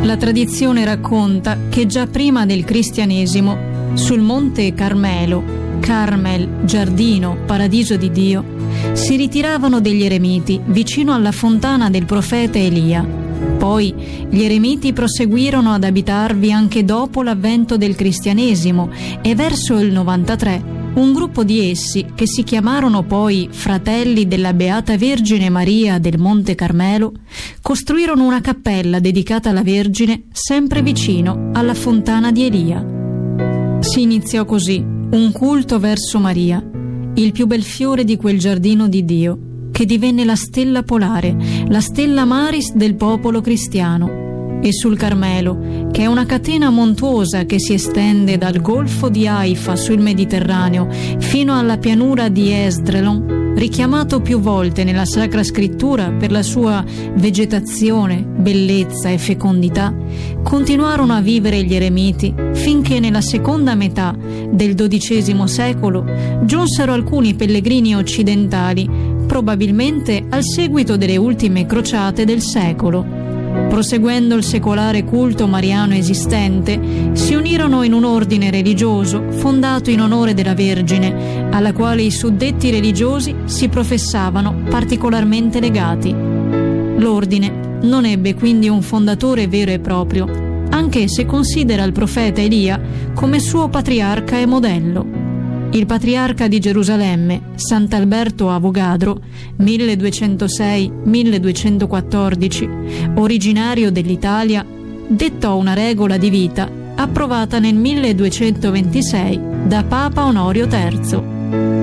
La tradizione racconta che già prima del cristianesimo, sul monte Carmelo, Carmel, giardino, paradiso di Dio, si ritiravano degli eremiti vicino alla fontana del profeta Elia. Poi gli eremiti proseguirono ad abitarvi anche dopo l'avvento del cristianesimo e verso il 93 un gruppo di essi, che si chiamarono poi Fratelli della Beata Vergine Maria del Monte Carmelo, costruirono una cappella dedicata alla Vergine sempre vicino alla fontana di Elia. Si iniziò così un culto verso Maria, il più bel fiore di quel giardino di Dio, che divenne la stella polare, la stella maris del popolo cristiano. E sul Carmelo, che è una catena montuosa che si estende dal golfo di Haifa sul Mediterraneo fino alla pianura di Esdraelon, richiamato più volte nella Sacra Scrittura per la sua vegetazione, bellezza e fecondità, continuarono a vivere gli eremiti finché nella seconda metà del XII secolo giunsero alcuni pellegrini occidentali, probabilmente al seguito delle ultime crociate del secolo. Proseguendo il secolare culto mariano esistente, si unirono in un ordine religioso fondato in onore della Vergine, alla quale i suddetti religiosi si professavano particolarmente legati. L'ordine non ebbe quindi un fondatore vero e proprio, anche se considera il profeta Elia come suo patriarca e modello. Il patriarca di Gerusalemme, Sant'Alberto Avogadro, 1206-1214, originario dell'Italia, dettò una regola di vita approvata nel 1226 da Papa Onorio III.